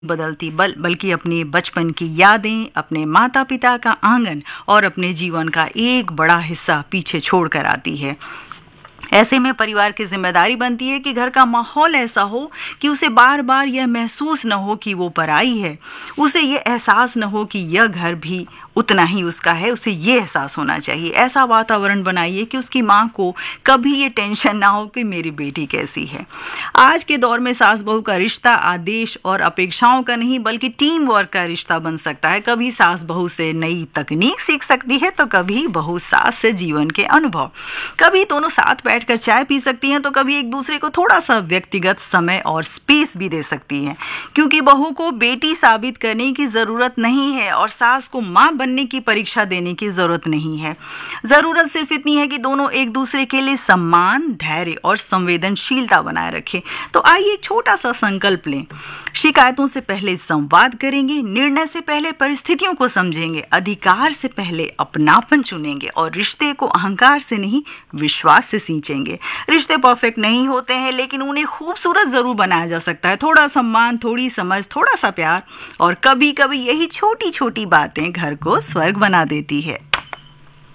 बदलती बल्कि अपने बचपन की यादें, अपने माता पिता का आंगन और अपने जीवन का एक बड़ा हिस्सा पीछे छोड़ कर आती है। ऐसे में परिवार की जिम्मेदारी बनती है कि घर का माहौल ऐसा हो कि उसे बार बार यह महसूस न हो कि वो पराई है, उसे यह एहसास न हो कि यह घर भी उतना ही उसका है। उसे ये एहसास होना चाहिए। ऐसा वातावरण बनाइए कि उसकी माँ को कभी ये टेंशन ना हो कि मेरी बेटी कैसी है। आज के दौर में सास बहू का रिश्ता आदेश और अपेक्षाओं का नहीं बल्कि टीम वर्क का रिश्ता बन सकता है। कभी सास बहू से नई तकनीक सीख सकती है तो कभी बहू सास से जीवन के अनुभव। कभी दोनों साथ बैठकर चाय पी सकती हैं तो कभी एक दूसरे को थोड़ा सा व्यक्तिगत समय और स्पेस भी दे सकती हैं, क्योंकि बहू को बेटी साबित करने की जरूरत नहीं है और सास को माँ बनने की परीक्षा देने की जरूरत नहीं है। जरूरत सिर्फ इतनी है कि दोनों एक दूसरे के लिए सम्मान, धैर्य और संवेदनशीलता बनाए रखें। तो आइए एक छोटा सा संकल्प लें। शिकायतों से पहले संवाद करेंगे, निर्णय से पहले परिस्थितियों को समझेंगे, अधिकार से पहले अपनापन चुनेंगे और रिश्ते को अहंकार से नहीं विश्वास से सींचेंगे। रिश्ते परफेक्ट नहीं होते हैं, लेकिन उन्हें खूबसूरत जरूर बनाया जा सकता है। थोड़ा सम्मान, थोड़ी समझ, थोड़ा सा प्यार और कभी कभी यही छोटी छोटी बातें घर को स्वर्ग बना देती है।